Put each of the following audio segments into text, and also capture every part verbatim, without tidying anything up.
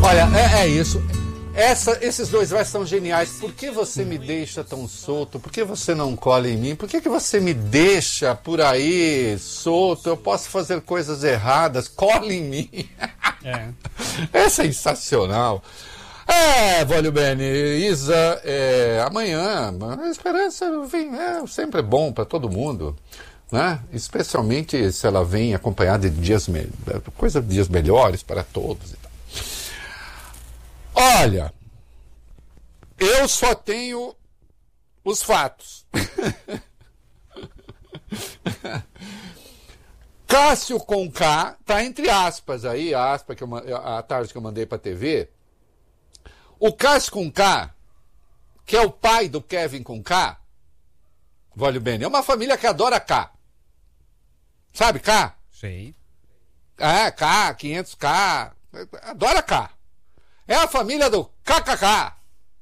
Olha, é, é isso. Essa, esses dois versos são geniais. Por que você me deixa tão solto? Por que você não cola em mim? Por que, que você me deixa por aí solto? Eu posso fazer coisas erradas. Cola em mim. É, é sensacional. É, Vólio Bene, Isa, é, amanhã, a esperança vem, é, sempre é bom para todo mundo, né? Especialmente se ela vem acompanhada de dias, me- coisa de dias melhores para todos e tal. Olha, eu só tenho os fatos. Cássio com K, tá entre aspas aí, a aspa que eu, a tarde que eu mandei para a T V. O Cássio com K, que é o pai do Kevin com K, Vólio Bene, é uma família que adora K. Sabe K? Sei. É, K, quinhentos K, adora K. É a família do K K K.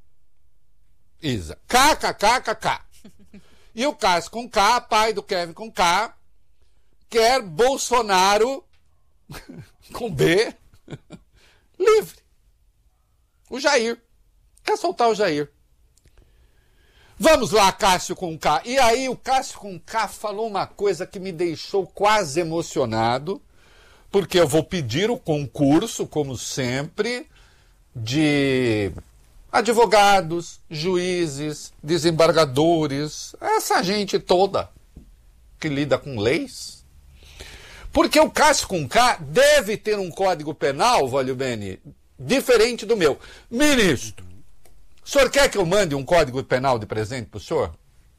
Isa. K K K K K. E o Cássio com K, pai do Kevin com K, quer Bolsonaro com B livre. O Jair. Quer soltar o Jair. Vamos lá, Cássio com K. E aí o Cássio com K falou uma coisa que me deixou quase emocionado, porque eu vou pedir o concurso, como sempre, de advogados, juízes, desembargadores, essa gente toda que lida com leis. Porque o Cássio com K deve ter um código penal, Vólio Bene, diferente do meu. Ministro, o senhor quer que eu mande um código penal de presente para o senhor?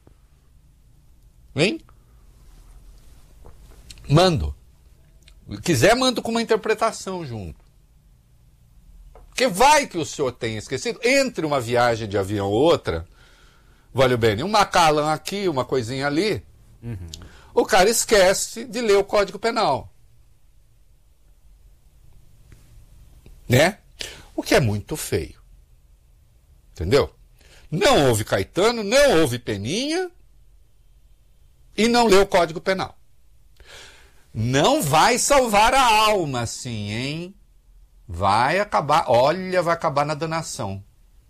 Hein? Mando. Se quiser, mando com uma interpretação junto. Porque vai que o senhor tenha esquecido, entre uma viagem de avião ou outra, Vólio Bene, uma Macallan aqui, uma coisinha ali, uhum. O cara esquece de ler o Código Penal. Né? O que é muito feio. Entendeu? Não houve Caetano, não houve Peninha e não leu o Código Penal. Não vai salvar a alma, sim, hein? Vai acabar, olha, vai acabar na danação.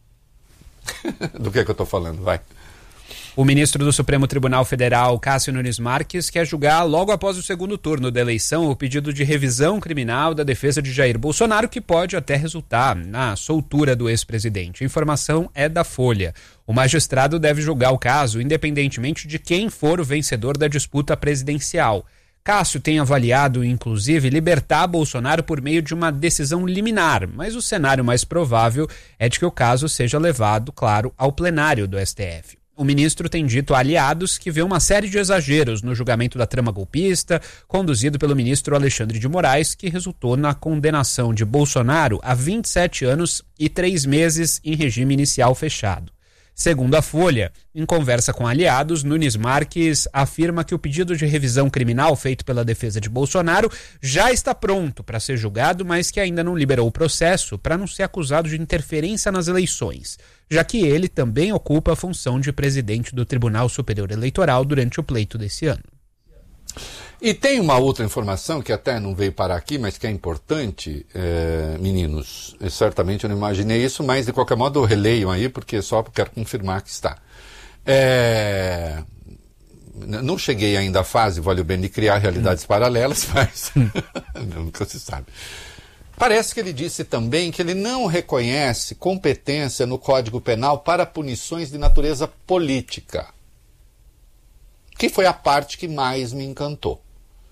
Do que é que eu estou falando, vai. O ministro do Supremo Tribunal Federal, Cássio Nunes Marques, quer julgar logo após o segundo turno da eleição o pedido de revisão criminal da defesa de Jair Bolsonaro, que pode até resultar na soltura do ex-presidente. A informação é da Folha. O magistrado deve julgar o caso independentemente de quem for o vencedor da disputa presidencial. Cássio tem avaliado, inclusive, libertar Bolsonaro por meio de uma decisão liminar, mas o cenário mais provável é de que o caso seja levado, claro, ao plenário do S T F. O ministro tem dito a aliados que vê uma série de exageros no julgamento da trama golpista, conduzido pelo ministro Alexandre de Moraes, que resultou na condenação de Bolsonaro a vinte e sete anos e três meses em regime inicial fechado. Segundo a Folha, em conversa com aliados, Nunes Marques afirma que o pedido de revisão criminal feito pela defesa de Bolsonaro já está pronto para ser julgado, mas que ainda não liberou o processo para não ser acusado de interferência nas eleições, já que ele também ocupa a função de presidente do Tribunal Superior Eleitoral durante o pleito desse ano. E tem uma outra informação que até não veio parar aqui, mas que é importante, é, meninos. Eu, certamente eu não imaginei isso, mas de qualquer modo eu releio aí, porque só quero confirmar que está. É, não cheguei ainda à fase, Vólio Bene, de criar realidades hum. paralelas, mas nunca se sabe. Parece que ele disse também que ele não reconhece competência no Código Penal para punições de natureza política, que foi a parte que mais me encantou.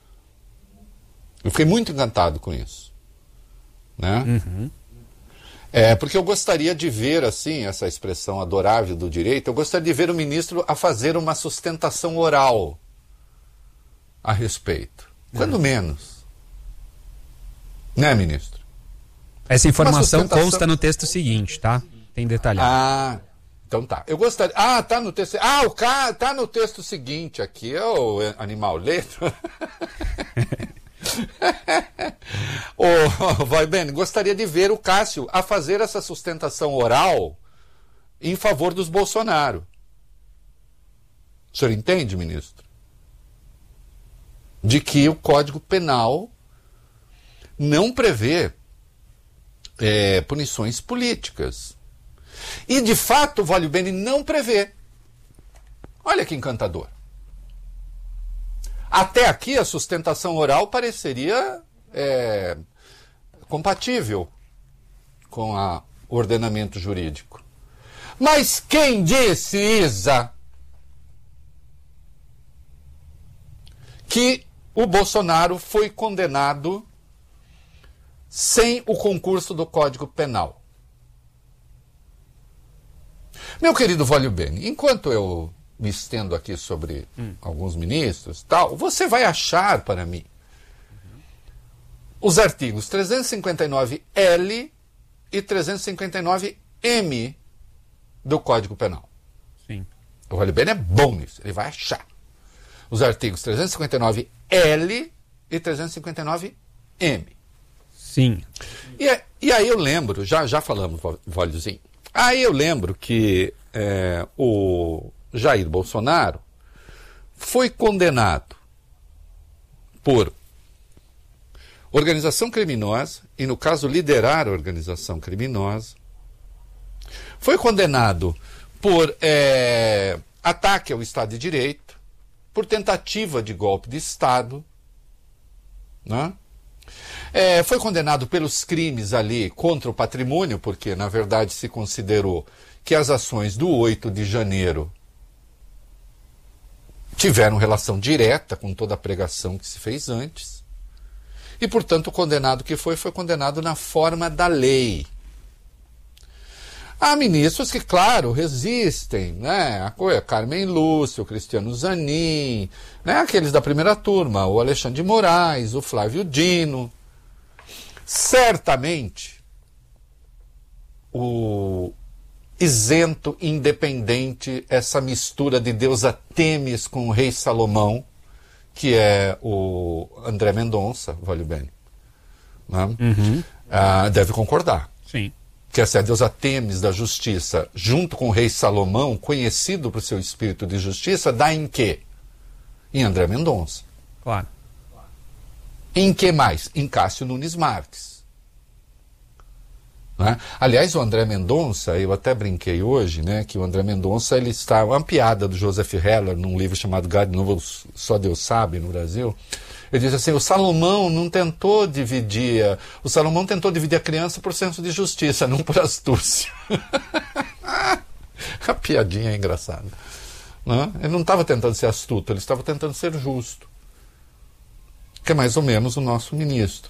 Eu fiquei muito encantado com isso. Né? Uhum. É, porque eu gostaria de ver, assim, essa expressão adorável do direito, eu gostaria de ver o ministro a fazer uma sustentação oral a respeito. Quando uhum. menos. Né, ministro? Essa informação sustentação... consta no texto seguinte, tá? Tem detalhado. Ah, então tá. Eu gostaria... Ah, tá no texto... Ah, o cara tá no texto seguinte aqui. É o animal letra. oh, vai bem, gostaria de ver o Cássio a fazer essa sustentação oral em favor dos Bolsonaro. O senhor entende, ministro? De que o Código Penal não prevê é, punições políticas. E, de fato, o Voglio Bene não prevê. Olha que encantador. Até aqui, a sustentação oral pareceria é, compatível com o ordenamento jurídico. Mas quem disse, Isa, que o Bolsonaro foi condenado sem o concurso do Código Penal? Meu querido Voglio Bene, enquanto eu me estendo aqui sobre hum. alguns ministros, tal, você vai achar para mim uhum. os artigos trezentos e cinquenta e nove L e trezentos e cinquenta e nove M do Código Penal. Sim. O Voglio Bene é bom nisso, ele vai achar os artigos trezentos e cinquenta e nove L e trezentos e cinquenta e nove M. Sim. E, e aí eu lembro, já, já falamos, Vogliozinho, aí eu lembro que é, o Jair Bolsonaro foi condenado por organização criminosa, e no caso liderar a organização criminosa, foi condenado por é, ataque ao Estado de Direito, por tentativa de golpe de Estado, né? É, foi condenado pelos crimes ali contra o patrimônio, porque na verdade se considerou que as ações do oito de janeiro tiveram relação direta com toda a pregação que se fez antes. E, portanto, o condenado que foi, foi condenado na forma da lei. Há ministros que, claro, resistem, né? A Carmen Lúcia, o Cristiano Zanin, né? Aqueles da primeira turma, o Alexandre de Moraes, o Flávio Dino. Certamente, o isento, independente, essa mistura de deusa Temis com o rei Salomão, que é o André Mendonça, Voglio Bene, né? Uhum. Ah, deve concordar. Sim. Que essa é a deusa Temis da justiça, junto com o rei Salomão, conhecido por seu espírito de justiça, dá em quê? Em André Mendonça. Claro. Em que mais? Em Cássio Nunes Marques. Né? Aliás, o André Mendonça, eu até brinquei hoje, né, que o André Mendonça, ele está, uma piada do Joseph Heller, num livro chamado God Knows, Só Deus Sabe, no Brasil. Ele diz assim, o Salomão não tentou dividir, a, o Salomão tentou dividir a criança por senso de justiça, não por astúcia. A piadinha é engraçada. Né? Ele não estava tentando ser astuto, ele estava tentando ser justo. Que é mais ou menos o nosso ministro.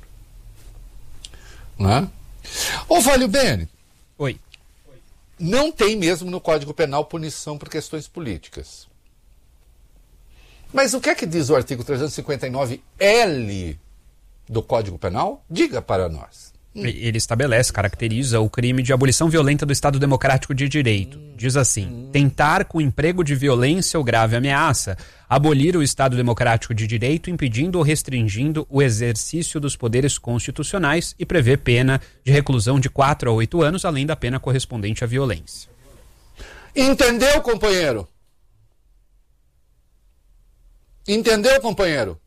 Né? Ô, Voglio Bene. Oi. Não tem mesmo no Código Penal punição por questões políticas. Mas o que é que diz o artigo trezentos e cinquenta e nove L do Código Penal? Diga para nós. Hum. Ele estabelece, caracteriza o crime de abolição violenta do Estado Democrático de Direito. Diz assim, hum. tentar com emprego de violência ou grave ameaça abolir o Estado Democrático de Direito, impedindo ou restringindo o exercício dos poderes constitucionais e prevê pena de reclusão de quatro a oito anos, além da pena correspondente à violência. Entendeu, companheiro? Entendeu, companheiro?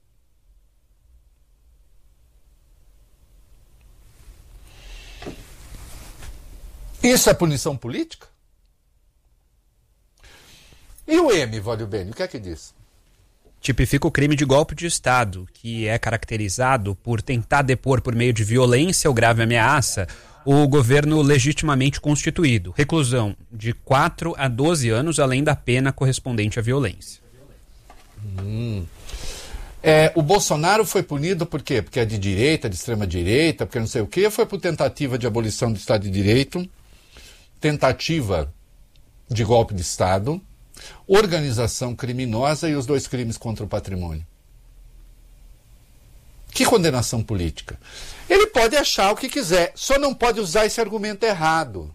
Isso é punição política? E o M, Voglio Bene, o que é que diz? Tipifica o crime de golpe de Estado, que é caracterizado por tentar depor por meio de violência ou grave ameaça o governo legitimamente constituído. Reclusão de quatro a doze anos, além da pena correspondente à violência. Hum. É, o Bolsonaro foi punido por quê? Porque é de direita, de extrema direita, porque não sei o quê. Foi por tentativa de abolição do Estado de Direito, tentativa de golpe de Estado, organização criminosa e os dois crimes contra o patrimônio. Que condenação política. Ele pode achar o que quiser, só não pode usar esse argumento errado.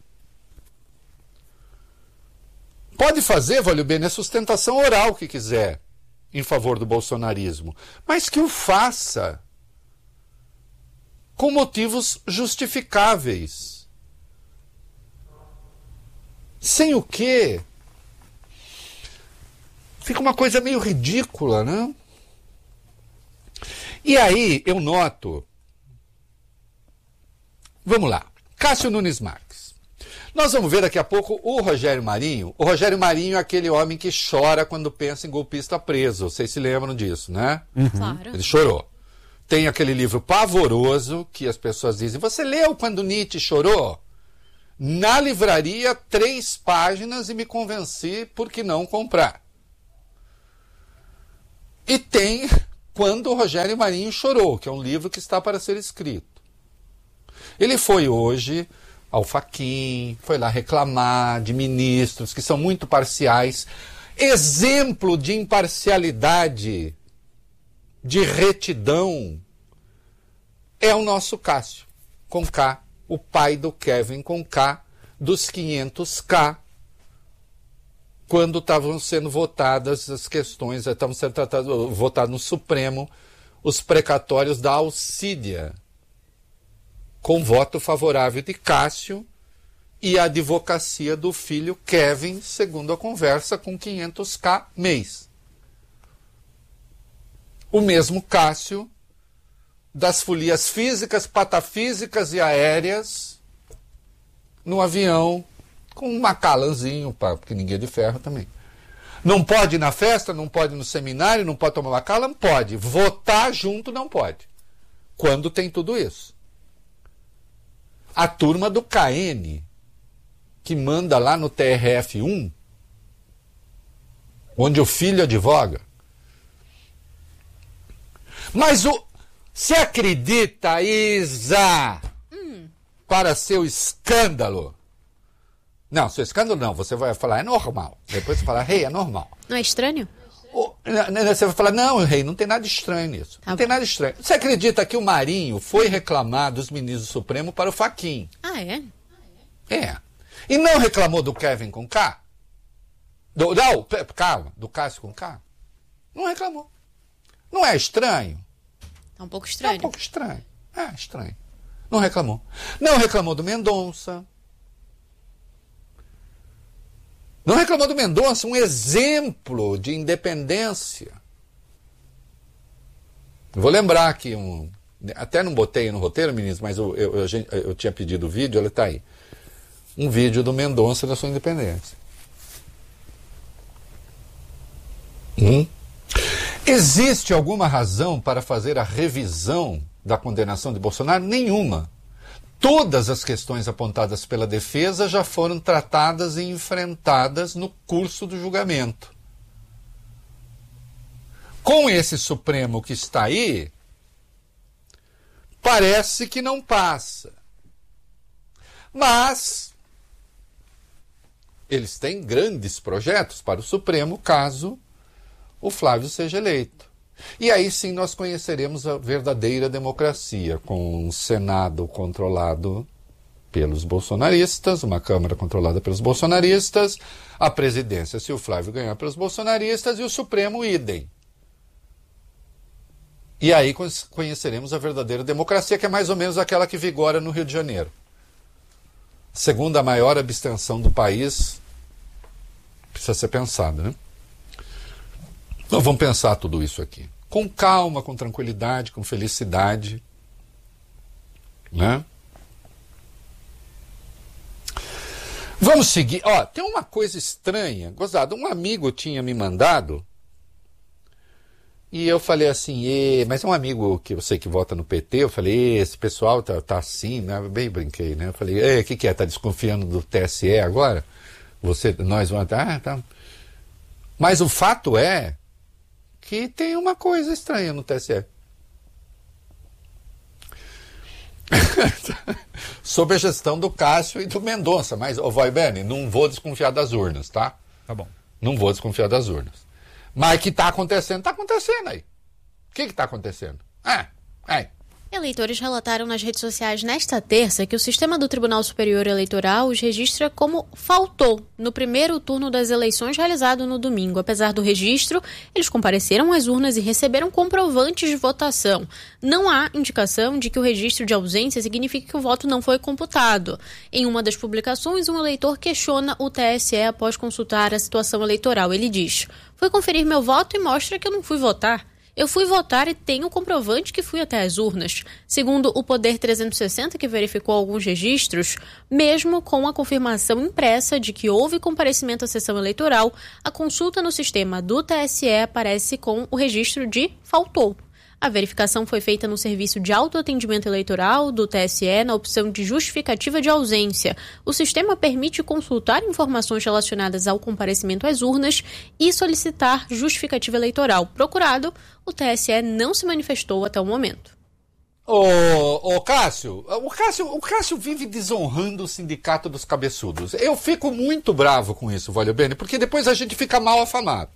Pode fazer, Voglio Bene, a sustentação oral que quiser em favor do bolsonarismo, mas que o faça com motivos justificáveis. Sem o quê? Fica uma coisa meio ridícula, né? E aí eu noto... Vamos lá. Cássio Nunes Marques. Nós vamos ver daqui a pouco o Rogério Marinho. O Rogério Marinho é aquele homem que chora quando pensa em golpista preso. Vocês se lembram disso, né? Uhum. Claro. Ele chorou. Tem aquele livro pavoroso que as pessoas dizem, você leu quando Nietzsche chorou? Na livraria, três páginas e me convenci por que não comprar. E tem Quando o Rogério Marinho Chorou, que é um livro que está para ser escrito. Ele foi hoje ao Fachin, foi lá reclamar de ministros que são muito parciais. Exemplo de imparcialidade, de retidão, é o nosso Cássio, com K, o pai do Kevin com K, dos quinhentos K, quando estavam sendo votadas as questões, estavam sendo tratadas, votados no Supremo, os precatórios da Alcídia, com voto favorável de Cássio e a advocacia do filho Kevin, segundo a conversa, com quinhentos K mês. O mesmo Cássio das folias físicas, patafísicas e aéreas no avião, com um macalanzinho, porque ninguém é de ferro também. Não pode ir na festa, não pode ir no seminário, não pode tomar macalã? Pode. Votar junto não pode. Quando tem tudo isso. A turma do K N, que manda lá no T R F um, onde o filho advoga. Mas o... se acredita, Isa, hum. para seu escândalo. Não, seu escândalo não, você vai falar, é normal. Depois você fala, rei, é normal. Não é estranho? O, você vai falar, não, rei, não tem nada estranho nisso. Tá não bom. Tem nada estranho. Você acredita que o Marinho foi reclamar dos ministros do Supremo para o Fachin? Ah, é? É. E não reclamou do Kevin com K? Do, não, calma, do Cássio com K? Não reclamou. Não é estranho? Tá um pouco estranho. É um pouco estranho. É estranho. Não reclamou. Não reclamou do Mendonça. Não reclamou do Mendonça, um exemplo de independência. Vou lembrar aqui, um, até não botei no roteiro, meninos, mas eu, eu, eu, eu tinha pedido o vídeo, ele está aí. Um vídeo do Mendonça da sua independência. Hum? Existe alguma razão para fazer a revisão da condenação de Bolsonaro? Nenhuma. Todas as questões apontadas pela defesa já foram tratadas e enfrentadas no curso do julgamento. Com esse Supremo que está aí, parece que não passa. Mas eles têm grandes projetos para o Supremo, caso o Flávio seja eleito. E aí sim nós conheceremos a verdadeira democracia, com um Senado controlado pelos bolsonaristas, uma Câmara controlada pelos bolsonaristas, a presidência, se o Flávio ganhar, pelos bolsonaristas, e o Supremo, idem. E aí conheceremos a verdadeira democracia, que é mais ou menos aquela que vigora no Rio de Janeiro. Segunda maior abstenção do país, precisa ser pensada, né? Então vamos pensar tudo isso aqui. Com calma, com tranquilidade, com felicidade. Né? Vamos seguir. Ó, tem uma coisa estranha. Gozado, um amigo tinha me mandado. E eu falei assim, e, mas é um amigo que eu sei que vota no P T. Eu falei, esse pessoal tá, tá assim, né? Bem brinquei, né? Eu falei, o que, que é? Tá desconfiando do T S E agora? Você, nós vamos. Ah, tá. Mas o fato é que tem uma coisa estranha no T S E. Sob a gestão do Cássio e do Mendonça. Mas, ô Voibene, não vou desconfiar das urnas, tá? Tá bom. Não vou desconfiar das urnas. Mas que tá acontecendo, tá acontecendo aí. O que que tá acontecendo? É, é. Eleitores relataram nas redes sociais nesta terça que o sistema do Tribunal Superior Eleitoral os registra como faltou no primeiro turno das eleições realizado no domingo. Apesar do registro, eles compareceram às urnas e receberam comprovantes de votação. Não há indicação de que o registro de ausência signifique que o voto não foi computado. Em uma das publicações, um eleitor questiona o T S E após consultar a situação eleitoral. Ele diz: "Foi conferir meu voto e mostra que eu não fui votar. Eu fui votar e tenho comprovante que fui até as urnas. Segundo o Poder trezentos e sessenta, que verificou alguns registros, mesmo com a confirmação impressa de que houve comparecimento à sessão eleitoral, a consulta no sistema do T S E aparece com o registro de faltou. A verificação foi feita no serviço de autoatendimento eleitoral do T S E na opção de justificativa de ausência. O sistema permite consultar informações relacionadas ao comparecimento às urnas e solicitar justificativa eleitoral. Procurado, o T S E não se manifestou até o momento. Ô, ô Cássio, o Cássio, o Cássio vive desonrando o sindicato dos cabeçudos. Eu fico muito bravo com isso, Valeu Bene, porque depois a gente fica mal afamado.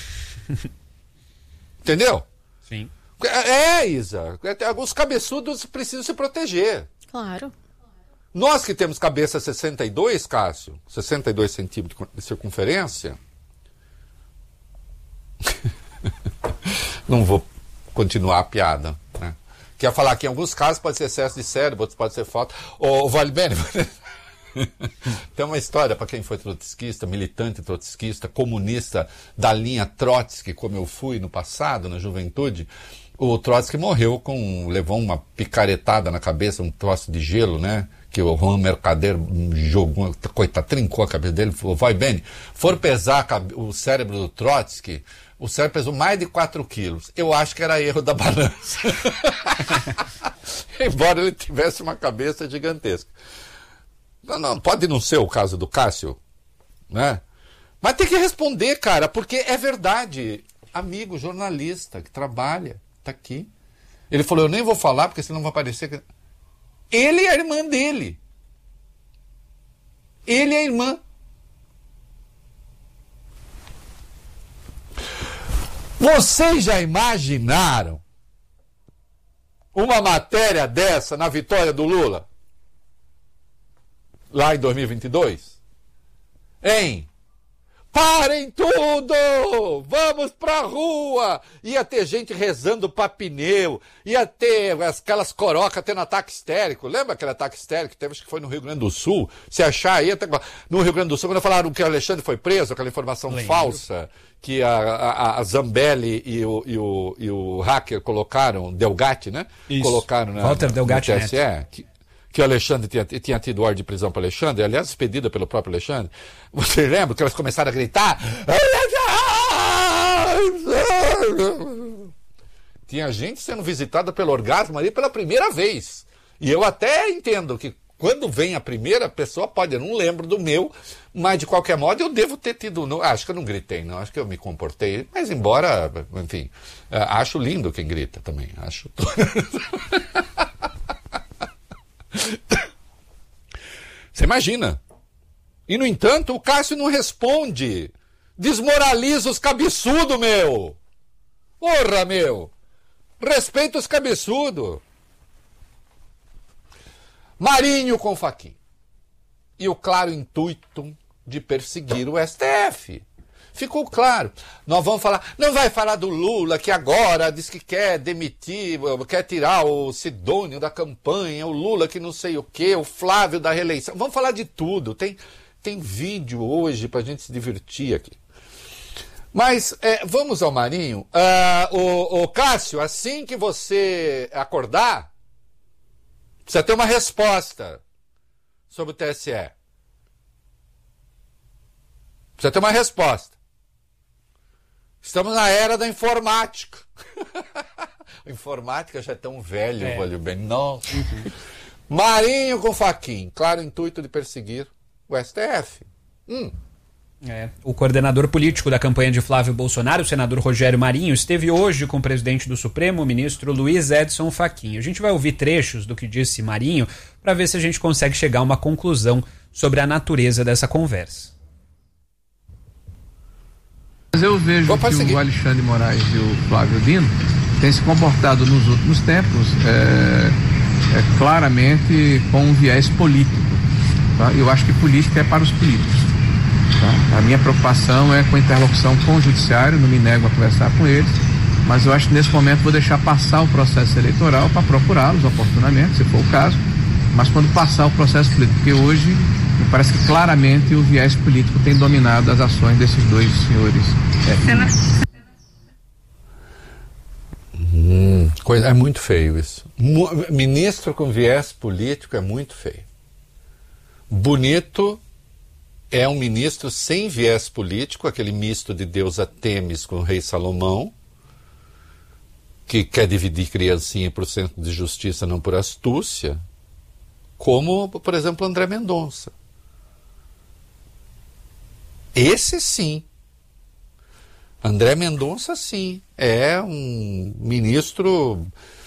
Entendeu? Sim. É, Isa, os cabeçudos precisam se proteger. Claro. Nós que temos cabeça sessenta e dois, Cássio, sessenta e dois centímetros de circunferência, não vou continuar a piada, né? Quer falar que em alguns casos pode ser excesso de cérebro, outros pode ser falta. Ô, Vale Bene, tem uma história para quem foi trotskista, militante trotskista, comunista da linha Trotsky, como eu fui no passado, na juventude. O Trotsky morreu com, levou uma picaretada na cabeça, um troço de gelo, né? Que o Juan Mercader jogou, coitado, trincou a cabeça dele, falou, vai bem, for pesar o cérebro do Trotsky, o cérebro pesou mais de quatro quilos. Eu acho que era erro da balança. Embora ele tivesse uma cabeça gigantesca. Não, não, pode não ser o caso do Cássio, né? Mas tem que responder, cara, porque é verdade. Amigo, jornalista que trabalha, tá aqui. Ele falou, eu nem vou falar porque senão vai parecer que... Ele é a irmã dele. Ele é a irmã. Vocês já imaginaram uma matéria dessa na vitória do Lula? Lá em dois mil e vinte e dois? Hein? Parem tudo! Vamos pra rua! Ia ter gente rezando pra pneu, ia ter aquelas corocas tendo ataque histérico. Lembra aquele ataque histérico que teve, acho que foi no Rio Grande do Sul? Se achar aí, até... no Rio Grande do Sul, quando falaram que o Alexandre foi preso, aquela informação Lembro. falsa, que a, a, a Zambelli e o, e, o, e o hacker colocaram, Delgatti, né? Isso. Colocaram na, Walter na, Delgatti, no T S E, que, que o Alexandre tinha, tinha tido ordem de prisão para o Alexandre, aliás, expedida pelo próprio Alexandre. Você lembra que elas começaram a gritar? Tinha gente sendo visitada pelo orgasmo ali pela primeira vez. E eu até entendo que quando vem a primeira pessoa, pode, eu não lembro do meu, mas de qualquer modo eu devo ter tido... Não, acho que eu não gritei, não, acho que eu me comportei. Mas embora, enfim, acho lindo quem grita também. Acho... Você imagina? E, no entanto, o Cássio não responde. Desmoraliza os cabeçudos, meu. Porra, meu. Respeita os cabeçudos. Marinho com Fachin. E o claro intuito de perseguir o S T F. Ficou claro. Nós vamos falar... Não vai falar do Lula, que agora diz que quer demitir, quer tirar o Sidônio da campanha, o Lula que não sei o quê, o Flávio da reeleição. Vamos falar de tudo. Tem, tem vídeo hoje pra gente se divertir aqui. Mas é, vamos ao Marinho. Uh, o, o Cássio, assim que você acordar, precisa ter uma resposta sobre o T S E. Precisa ter uma resposta. Estamos na era da informática. A informática já é tão velho, é. Valeu bem. Não. Marinho com Fachin. Claro intuito de perseguir o S T F. Hum. É. O coordenador político da campanha de Flávio Bolsonaro, o senador Rogério Marinho, esteve hoje com o presidente do Supremo, o ministro Luiz Edson Fachin. A gente vai ouvir trechos do que disse Marinho para ver se a gente consegue chegar a uma conclusão sobre a natureza dessa conversa. Mas eu vejo que seguir. o Alexandre de Moraes e o Flávio Dino têm se comportado nos últimos tempos é, é, claramente com um viés político. Tá? Eu acho que política é para os políticos. Tá? A minha preocupação é com a interlocução com o judiciário, não me nego a conversar com eles, mas eu acho que nesse momento vou deixar passar o processo eleitoral para procurá-los oportunamente, se for o caso, mas quando passar o processo político, porque hoje me parece que claramente o viés político tem dominado as ações desses dois senhores. É. Hum, coisa, é muito feio isso. Ministro com viés político é muito feio. Bonito é um ministro sem viés político, aquele misto de deusa Temis com o rei Salomão, que quer dividir criancinha por centro de justiça, não por astúcia, como, por exemplo, André Mendonça. Esse sim. André Mendonça, sim, é um ministro